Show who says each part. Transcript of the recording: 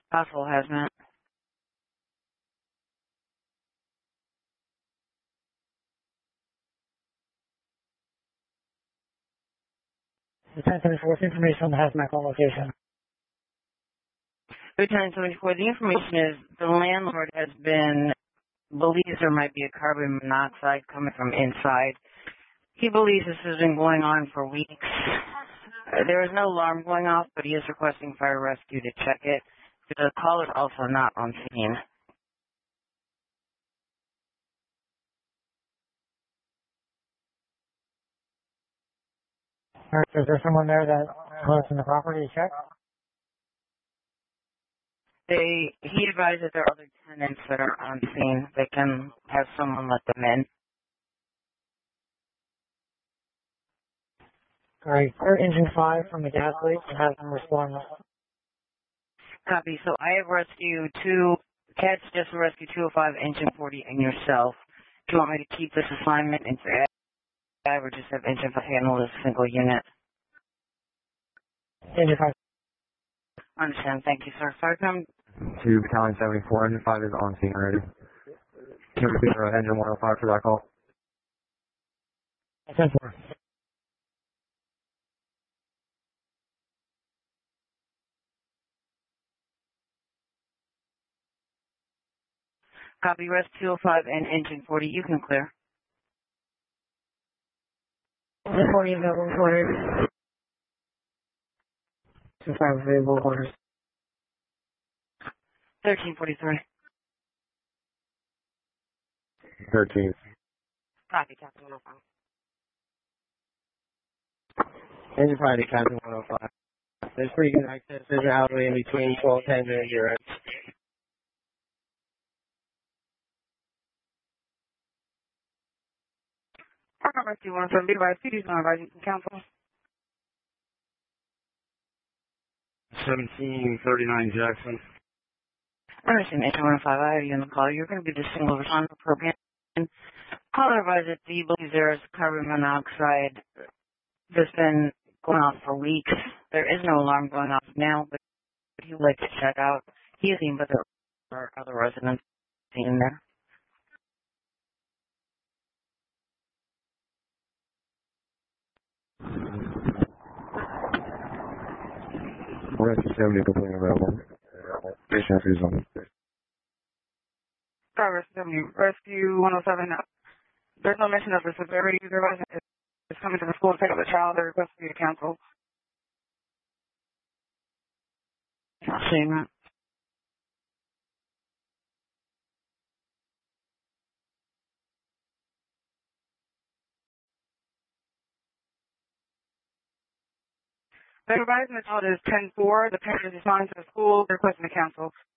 Speaker 1: Possible hazmat.
Speaker 2: Lieutenant 74, information on the hazmat call location.
Speaker 1: Lieutenant 74, the information is the landlord believes there might be a carbon monoxide coming from inside. He believes this has been going on for weeks. There is no alarm going off, but he is requesting fire rescue to check it. The call is also not on scene.
Speaker 2: Alright, is there someone there that lives in the property to check?
Speaker 1: He advised that there are other tenants that are on scene. They can have someone let them in.
Speaker 2: Alright, clear engine 5 from the gas leak and have them respond.
Speaker 1: Copy. So I have rescued Cat's just rescued 205, engine 40, and yourself. Do you want me to keep this assignment and or just have engine 5 handle this single unit?
Speaker 2: Engine 5.
Speaker 1: Understand. Thank you, sir. Firecom.
Speaker 3: 2 Battalion 74, engine 5 is on scene already. Can you repeat engine 105 for that call?
Speaker 2: 10-4.
Speaker 1: Copy. Rest 205 and engine 40. You can clear.
Speaker 2: Engine 40 available quarters. 2-5 available quarters.
Speaker 1: 1343.
Speaker 3: 13.
Speaker 1: Copy, Captain 105.
Speaker 4: Engine 5 to Captain 105. There's pretty good access. There's an alleyway in between 1210 and your end.
Speaker 1: Firecom Rescue 107. Be advised, CD's not advising from council.
Speaker 5: 1739 Jackson.
Speaker 1: Understand, engine 105. I have you on the call. You're going to be the single responder program. Caller advised that he believes there is carbon monoxide that's been going off for weeks. There is no alarm going off now, but he would like to check out. He has seen, but there are other residents in there.
Speaker 3: Rescue 70 completely available. Patient is on.
Speaker 1: Rescue 107. There's no mention of the severity. The resident is coming to the school to pick up the child. They request for you to cancel. Seeing that. They're advising the child is 10-4. The parent is responding to the school. They're requesting to cancel.